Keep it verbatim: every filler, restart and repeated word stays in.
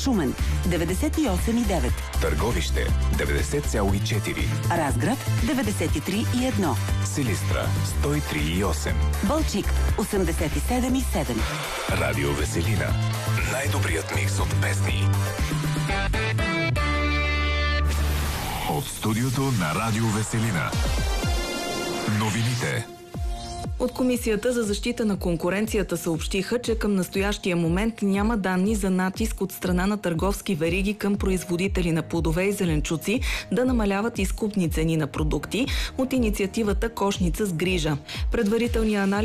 Шумен деветдесет и осем и девет, Търговище деветдесет цяло и четири, Разград деветдесет и три и едно, Силистра сто и три и осем, Балчик осемдесет и седем и седем. Радио Веселина. Най-добрият микс от песни. От студиото на Радио Веселина. Новините. От Комисията за защита на конкуренцията съобщиха, че към настоящия момент няма данни за натиск от страна на търговски вериги към производители на плодове и зеленчуци да намаляват изкупни цени на продукти от инициативата Кошница с грижа. Предварителният анализ